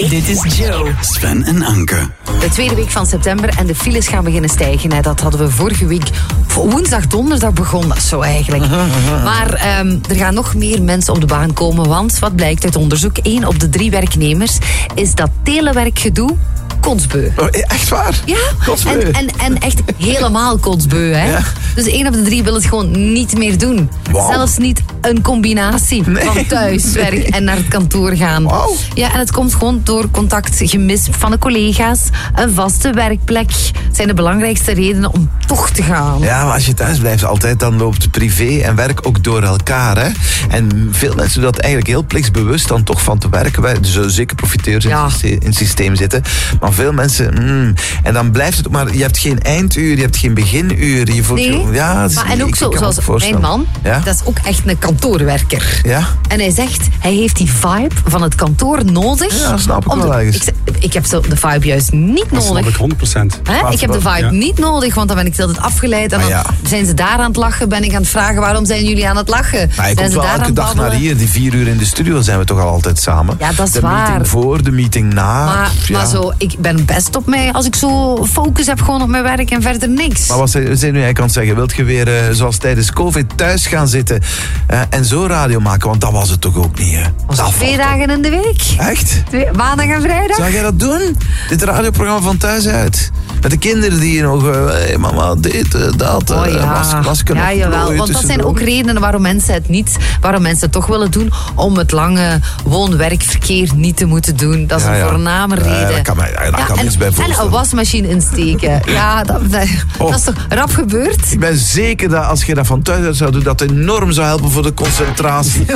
Dit is Joe, Sven en Anke. De tweede week van september en de files gaan beginnen stijgen. Hè. Dat hadden we vorige week, woensdag, donderdag begon dat zo eigenlijk. Maar er gaan nog meer mensen op de baan komen. Want wat blijkt uit onderzoek? 1 op de 3 werknemers is dat telewerkgedoe kotsbeu. Oh, echt waar? Ja, kotsbeu. En echt helemaal kotsbeu. Hè? Ja. Dus 1 op de 3 wil het gewoon niet meer doen. Wow. Zelfs niet een combinatie van thuiswerk en naar het kantoor gaan. Wow. Ja, en het komt gewoon door contactgemis van de collega's. Een vaste werkplek zijn de belangrijkste redenen om toch te gaan. Ja, maar als je thuis blijft altijd, dan loopt privé en werk ook door elkaar. Hè? En veel mensen doen dat eigenlijk heel plichtsbewust dan toch van te werken. Wij zullen zeker profiteurs in het systeem zitten. Maar veel mensen, en dan blijft het, maar je hebt geen einduur, je hebt geen beginuur. Je voelt maar en ook zoals mijn man, dat is ook echt een kantoorwerker. Ja? En hij zegt, hij heeft die vibe van het kantoor nodig. Ja, dat snap ik wel ergens. Ik heb de vibe juist niet nodig. Dat snap ik 100%. Ik heb de vibe niet nodig, want dan ben ik altijd afgeleid. En dan zijn ze daar aan het lachen, ben ik aan het vragen, waarom zijn jullie aan het lachen? Maar je komt wel elke dag naar hier, die 4 uur in de studio zijn we toch al altijd samen. Ja, dat is de waar. De meeting voor, de meeting na. Maar zo, ik ben best op mij, als ik zo focus heb gewoon op mijn werk en verder niks. Maar wat zijn nu eigenlijk aan het zeggen? Wilt je weer, zoals tijdens COVID, thuis gaan zitten en zo radio maken? Want dat was het toch ook niet, hè? Was het 2 dagen in de week? Echt? Maandag en vrijdag? Zou jij dat doen? Dit radioprogramma van thuis uit? Met de kinderen die nog, mama, dit, dat, ja, jawel. Want dat zijn ook redenen waarom mensen het toch willen doen, om het lange woon-werkverkeer niet te moeten doen. Dat is een voorname reden. Daar kan niets bij voorstellen. En een wasmachine insteken. Dat is toch rap gebeurd? Ik ben zeker dat als je dat van thuis uit zou doen, dat enorm zou helpen voor de concentratie.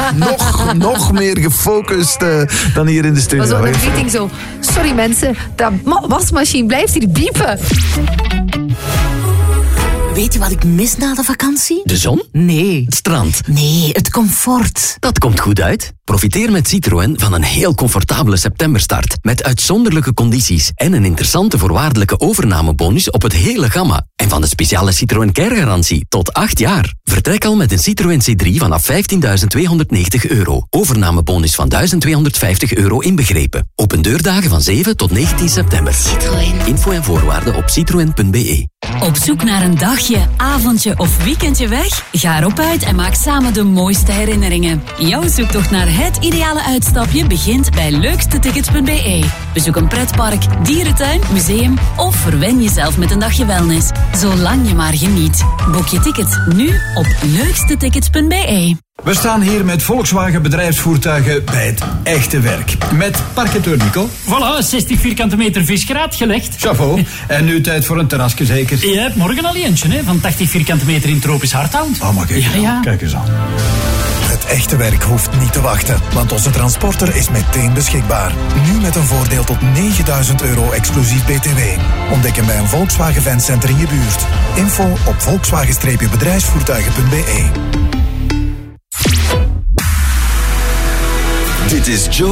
nog meer gefocust dan hier in de studio. Maar zo in een meeting zo, sorry mensen, dat wasmachine blijft hier piepen. Weet je wat ik mis na de vakantie? De zon? Nee. Het strand? Nee, het comfort. Dat komt goed uit. Profiteer met Citroën van een heel comfortabele septemberstart. Met uitzonderlijke condities en een interessante voorwaardelijke overnamebonus op het hele gamma. En van de speciale Citroën Care-garantie tot 8 jaar. Vertrek al met een Citroën C3 vanaf €15.290. Overnamebonus van €1.250 inbegrepen. Open deurdagen van 7 tot 19 september. Citroën. Info en voorwaarden op citroen.be. Op zoek naar een dagje, avondje of weekendje weg? Ga erop uit en maak samen de mooiste herinneringen. Jouw zoektocht naar het ideale uitstapje begint bij leukstetickets.be. Bezoek een pretpark, dierentuin, museum of verwen jezelf met een dagje wellness. Zolang je maar geniet. Boek je tickets nu op leukstetickets.be. We staan hier met Volkswagen bedrijfsvoertuigen bij het echte werk. Met parketeur Nico. Voilà, 60 vierkante meter visgraat gelegd. Chapeau. En nu tijd voor een terrasje zeker? Je hebt morgen al eentje, hè, van 80 vierkante meter in tropisch Hardhout. Oh, maar kijk eens aan. Het echte werk hoeft niet te wachten, want onze transporter is meteen beschikbaar. Nu met een voordeel tot €9.000 exclusief BTW. Ontdek hem bij een Volkswagen Fancenter in je buurt. Info op volkswagen-bedrijfsvoertuigen.be. Dit is Joe.